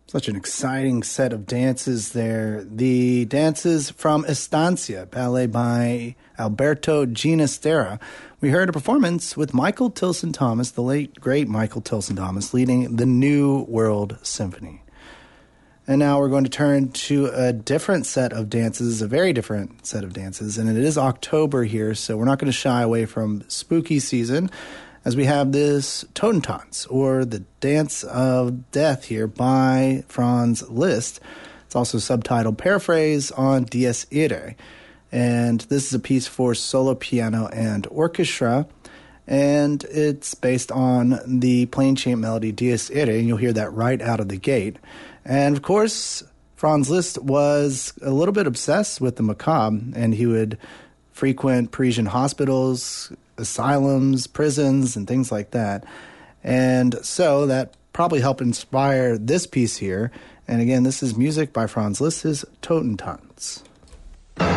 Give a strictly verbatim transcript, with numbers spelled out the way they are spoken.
Such an exciting set of dances there. The dances from Estancia, ballet by Alberto Ginastera. We heard a performance with Michael Tilson Thomas, the late, great Michael Tilson Thomas, leading the New World Symphony. And now we're going to turn to a different set of dances, a very different set of dances, and it is October here, so we're not going to shy away from spooky season, as we have this Totentanz, or the Dance of Death here by Franz Liszt. It's also subtitled Paraphrase on Dies Irae. And this is a piece for solo piano and orchestra. And it's based on the plain chant melody Dies Irae, and you'll hear that right out of the gate. And of course, Franz Liszt was a little bit obsessed with the macabre, and he would frequent Parisian hospitals, asylums, prisons, and things like that. And so that probably helped inspire this piece here. And again, this is music by Franz Liszt's Totentanz.